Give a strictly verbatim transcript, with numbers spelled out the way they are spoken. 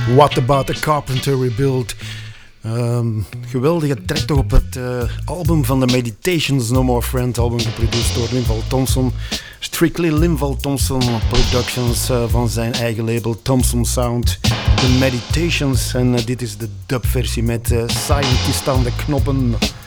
What About the Carpenter Rebuild. Um, geweldige track toch op het uh, album van The Meditations, No More Friend album, geproduceerd door Linval Thompson. Strictly Linval Thompson Productions uh, van zijn eigen label Thompson Sound. The Meditations en uh, dit is de dubversie met uh, Scientist aan de knoppen.